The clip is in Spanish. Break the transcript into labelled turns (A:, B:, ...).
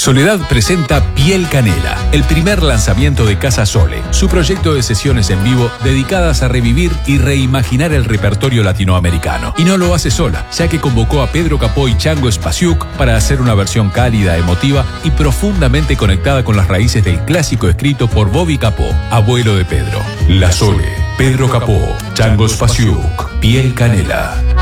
A: Soledad presenta Piel Canela, el primer lanzamiento de Casa Sole, su proyecto de sesiones en vivo dedicadas a revivir y reimaginar el repertorio latinoamericano. Y no lo hace sola, ya que convocó a Pedro Capó y Chango Spasiuk para hacer una versión cálida, emotiva y profundamente conectada con las raíces del clásico escrito por Bobby Capó, abuelo de Pedro. La Sole, Pedro Capó, Chango Spasiuk, Piel Canela.